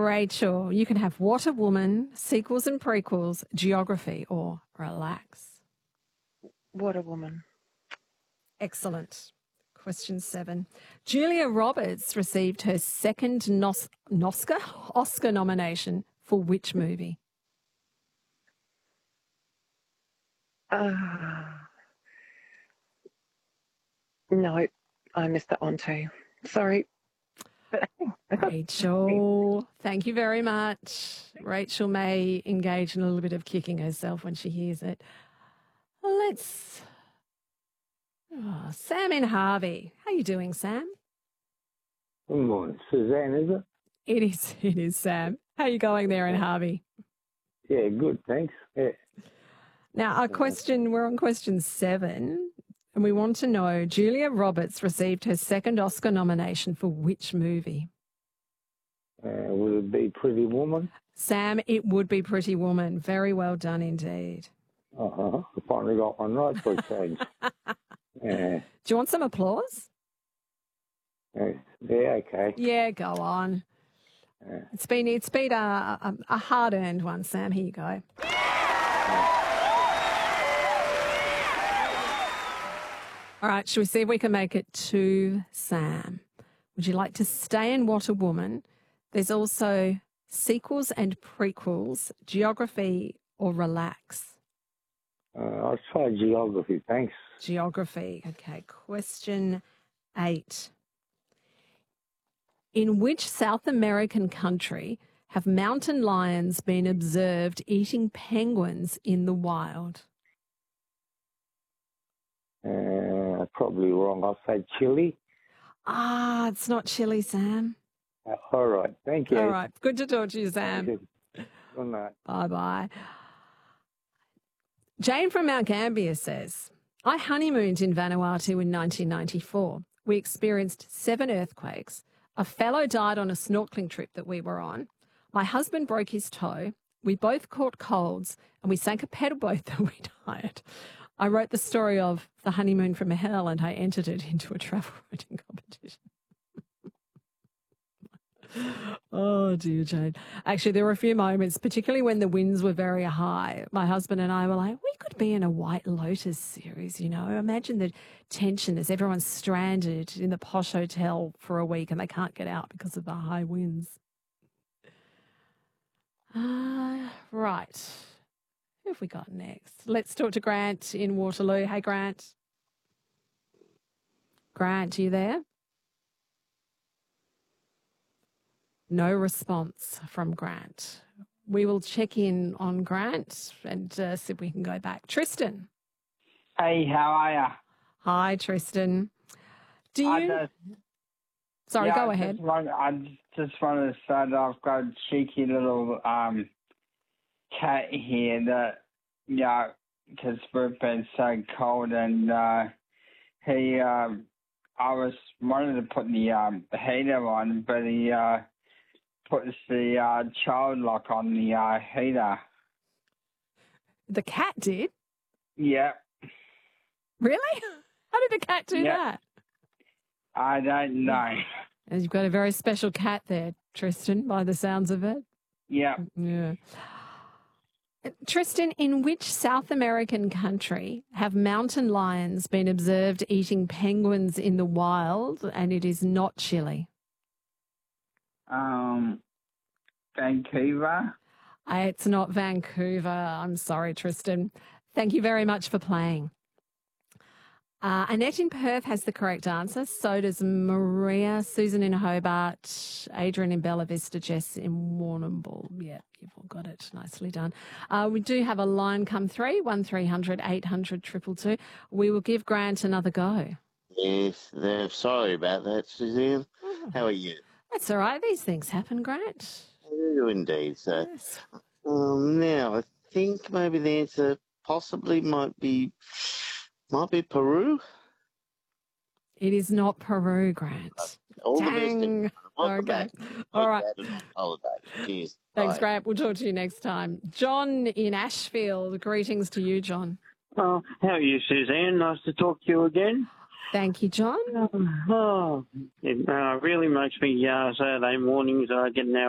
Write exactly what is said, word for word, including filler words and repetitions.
Rachel, you can have What a Woman, sequels and prequels, geography, or relax. What a Woman. Excellent. Question seven. Julia Roberts received her second Nos- Noscar, Oscar nomination for which movie? Uh, no, I missed that one too. Sorry. Rachel, thank you very much. Rachel may engage in a little bit of kicking herself when she hears it. Let's... Oh, Sam in Harvey. How are you doing, Sam? Good morning. Suzanne, is it? It is, it is, Sam. How are you going there in Harvey? Yeah, good, thanks. Yeah. Now, our question, we're on question seven, and we want to know, Julia Roberts received her second Oscar nomination for which movie? Uh, would it be Pretty Woman? Sam, it would be Pretty Woman. Very well done indeed. Uh-huh. I finally got one right for a change. Yeah. Do you want some applause? Uh, yeah, okay. Yeah, go on. Yeah. It's been it's been a, a, a hard-earned one, Sam. Here you go. All right, shall we see if we can make it to Sam? Would you like to stay in What a Woman? There's also sequels and prequels, geography, or relax. Uh, I'll try geography, thanks. Geography. Okay, question eight. In which South American country have mountain lions been observed eating penguins in the wild? Uh, probably wrong. I'll say Chile. Ah, it's not Chile, Sam. Uh, all right, thank you. All right, good to talk to you, Sam. Good night. Bye-bye. Jane from Mount Gambier says, I honeymooned in Vanuatu in nineteen ninety-four. We experienced seven earthquakes. A fellow died on a snorkeling trip that we were on. My husband broke his toe. We both caught colds and we sank a pedal boat that we'd hired. I wrote the story of the honeymoon from hell and I entered it into a travel writing competition. Oh, dear, Jane. Actually, there were a few moments, particularly when the winds were very high. My husband and I were like, we could be in a White Lotus series, you know. Imagine the tension as everyone's stranded in the posh hotel for a week and they can't get out because of the high winds. Uh, right. Who have we got next? Let's talk to Grant in Waterloo. Hey, Grant. Grant, are you there? No response from Grant. We will check in on Grant and uh, see if we can go back. Tristan. Hey, how are you? Hi, Tristan. Do you... I just, Sorry, yeah, go I ahead. Just want, I just want to say that I've got a cheeky little um, cat here that, you know, because we've been so cold and uh, he, um, I was wanted to put the um, heater on, but he... Uh, puts the uh, child lock on the uh, heater. The cat did? Yeah. Really? How did the cat do yep. that? I don't know. And you've got a very special cat there, Tristan, by the sounds of it. Yeah. Yeah. Tristan, in which South American country have mountain lions been observed eating penguins in the wild and it is not Chile? Um, Vancouver. Uh, it's not Vancouver. I'm sorry, Tristan. Thank you very much for playing. Uh, Annette in Perth has the correct answer. So does Maria, Susan in Hobart, Adrian in Bella Vista, Jess in Warrnambool. Yeah, you've all got it. Nicely done. Uh, we do have a line come through, one three hundred eight hundred two two two. We will give Grant another go. Yes, uh, sorry about that, Suzanne. Oh. How are you? That's all right. These things happen, Grant. They do indeed. So, Yes. um, now I think maybe the answer possibly might be might be Peru. It is not Peru, Grant. All Dang. the best. In, Okay. All right. Holiday. Cheers. Thanks, Bye. Grant. We'll talk to you next time. John in Ashfield. Greetings to you, John. Oh, how are you, Suzanne? Nice to talk to you again. Thank you, John. Oh, it uh, really makes me uh, Saturday mornings. I get an hour